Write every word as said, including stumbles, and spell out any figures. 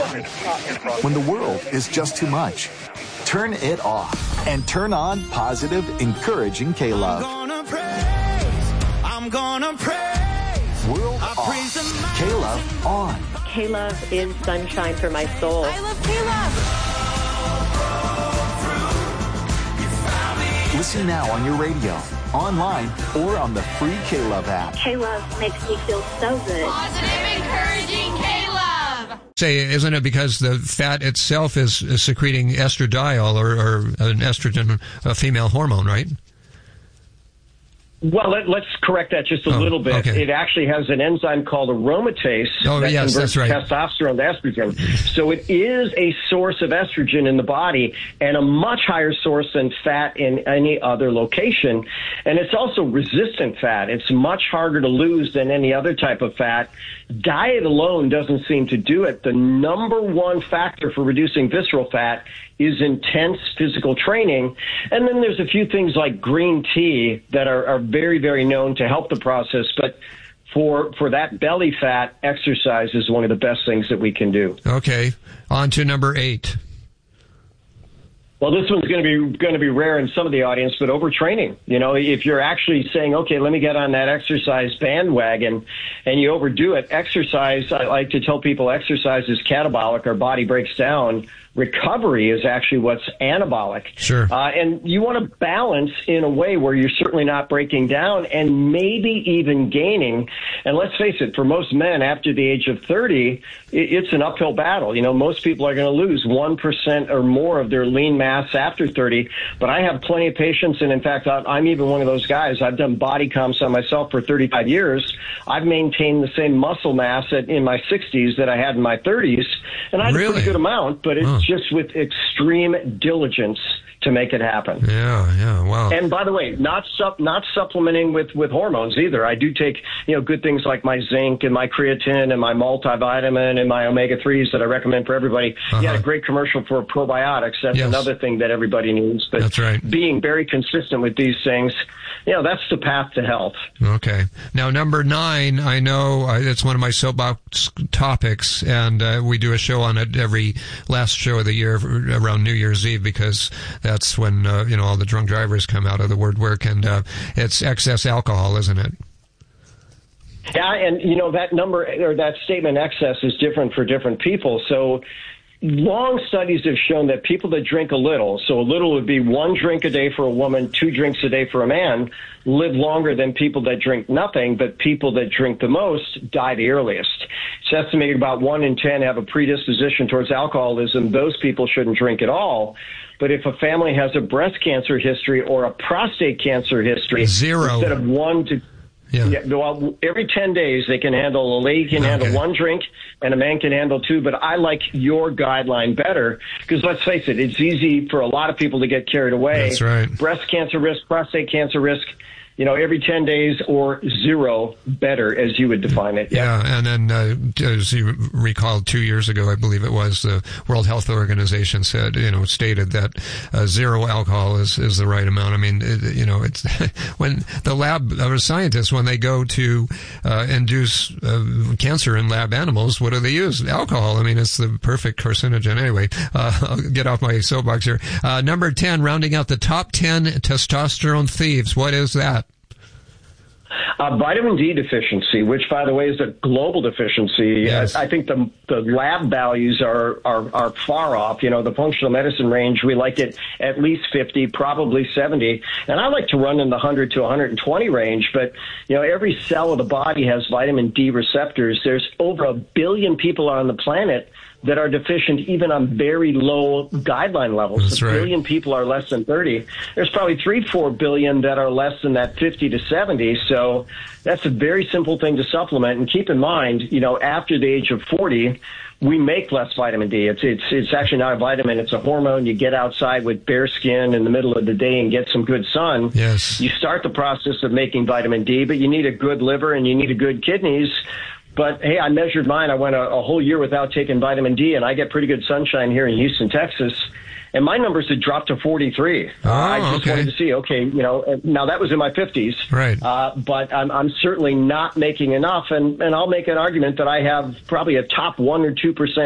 When the world is just too much, turn it off and turn on positive, encouraging K-Love. I'm gonna praise, I'm gonna praise. World off, K-Love on. K-Love is sunshine for my soul. I love K-Love. Listen now on your radio, online, or on the free K-Love app. K-Love makes me feel so good. Positive, encouraging K-Love. Say, isn't it because the fat itself is, is secreting estradiol or, or an estrogen, a female hormone, right? Well, let, let's correct that just a oh, little bit. Okay. It actually has an enzyme called aromatase oh, that yes, converts that's right. testosterone to estrogen. So it is a source of estrogen in the body and a much higher source than fat in any other location. And it's also resistant fat. It's much harder to lose than any other type of fat. Diet alone doesn't seem to do it. The number one factor for reducing visceral fat is intense physical training. And then there's a few things like green tea that are, are very, very known to help the process. But for for that belly fat, exercise is one of the best things that we can do. Okay. On to number eight. Well, this one's going to be going to be rare in some of the audience, but overtraining. You know, if you're actually saying, okay, let me get on that exercise bandwagon, and you overdo it, exercise, I like to tell people exercise is catabolic. Our body breaks down. Recovery is actually what's anabolic. Sure. Uh, and you want to balance in a way where you're certainly not breaking down and maybe even gaining. And let's face it, for most men after the age of thirty, it's an uphill battle. You know, most people are going to lose one percent or more of their lean mass after thirty. But I have plenty of patients, and in fact, I'm even one of those guys. I've done body comps on myself for thirty-five years. I've maintained the same muscle mass in my sixties that I had in my thirties, and I had really? a pretty good amount, but it's huh. just with extreme diligence to make it happen. Yeah, yeah, wow. And by the way, not sup- not supplementing with, with hormones either. I do take, you know, good things like my zinc and my creatine and my multivitamin and my omega threes that I recommend for everybody. Uh-huh. You had a great commercial for probiotics. That's yes. another thing that everybody needs. But that's right. Being very consistent with these things, you know, that's the path to health. Okay. Now, number nine, I know uh, it's one of my soapbox topics, and uh, we do a show on it every last show of the year around New Year's Eve because that's when, uh, you know, all the drunk drivers come out of the word work, and uh, it's excess alcohol, isn't it? Yeah, and, you know, that number or that statement excess is different for different people. So long studies have shown that people that drink a little, so a little would be one drink a day for a woman, two drinks a day for a man, live longer than people that drink nothing, but people that drink the most die the earliest. It's estimated about one in ten have a predisposition towards alcoholism. Those people shouldn't drink at all. But if a family has a breast cancer history or a prostate cancer history, Zero. instead of one to Yeah. Yeah, well, every ten days they can handle, a lady can handle Okay. one drink and a man can handle two, but I like your guideline better because let's face it, it's easy for a lot of people to get carried away. That's right. Breast cancer risk, prostate cancer risk, you know, every ten days or zero, better as you would define it. Yeah, yeah, and then uh, as you recall, two years ago, I believe it was, the World Health Organization said, you know, stated that uh, zero alcohol is, is the right amount. I mean, it, you know, it's when the lab or scientists, when they go to uh, induce uh, cancer in lab animals, what do they use? Alcohol. I mean, it's the perfect carcinogen. Anyway, uh, I'll get off my soapbox here. Uh, number ten, rounding out the top ten testosterone thieves. What is that? Uh, vitamin D deficiency, which, by the way, is a global deficiency. Yes. I, I think the the lab values are, are, are far off. You know, the functional medicine range, we like it at least fifty, probably seventy. And I like to run in the one hundred to one hundred twenty range. But, you know, every cell of the body has vitamin D receptors. There's over a billion people on the planet that are deficient even on very low guideline levels. That's a right. billion people are less than thirty. There's probably three, four billion that are less than that fifty to seventy. So that's a very simple thing to supplement. And keep in mind, you know, after the age of forty, we make less vitamin D. It's it's it's actually not a vitamin. It's a hormone. You get outside with bare skin in the middle of the day and get some good sun. Yes. You start the process of making vitamin D, but you need a good liver and you need a good kidneys. But, hey, I measured mine. I went a, a whole year without taking vitamin D, and I get pretty good sunshine here in Houston, Texas. And my numbers had dropped to forty-three. Oh, uh, I just okay. wanted to see, okay, you know, now that was in my fifties. Right. Uh, but I'm, I'm certainly not making enough, and, and I'll make an argument that I have probably a top one or two percent